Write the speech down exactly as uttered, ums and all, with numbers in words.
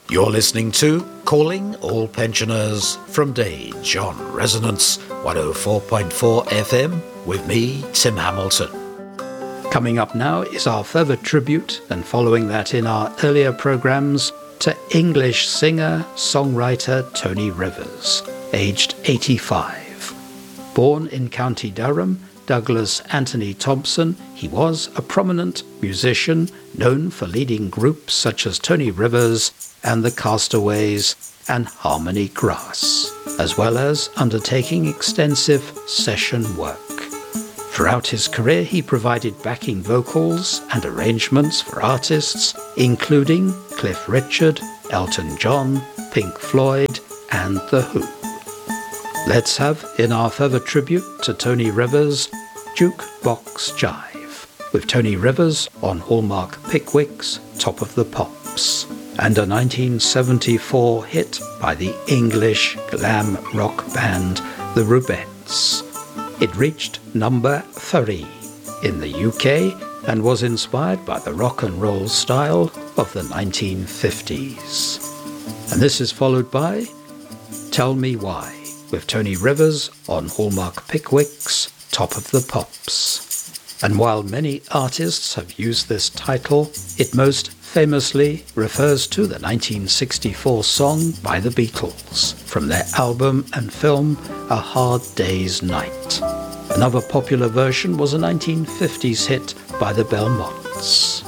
You're listening to Calling All Pensioners from Dage on Resonance one oh four point four F M with me, Tim Hamilton. Coming up now is our further tribute, and following that in our earlier programmes, to English singer, songwriter Tony Rivers, aged eighty-five. Born in County Durham, Douglas Anthony Thompson, he was a prominent musician known for leading groups such as Tony Rivers and the Castaways and Harmony Grass, as well as undertaking extensive session work. Throughout his career, he provided backing vocals and arrangements for artists including Cliff Richard, Elton John, Pink Floyd, and The Who. Let's have, in our further tribute to Tony Rivers, Jukebox Jive, with Tony Rivers on Hallmark Pickwick's Top of the Pops, and a nineteen seventy-four hit by the English glam rock band The Rubettes. It reached number three in the U K and was inspired by the rock and roll style of the nineteen fifties. And this is followed by Tell Me Why, with Tony Rivers on Hallmark Pickwick's Top of the Pops. And while many artists have used this title, it most famously refers to the nineteen sixty-four song by the Beatles from their album and film A Hard Day's Night. Another popular version was a nineteen fifties hit by the Belmonts.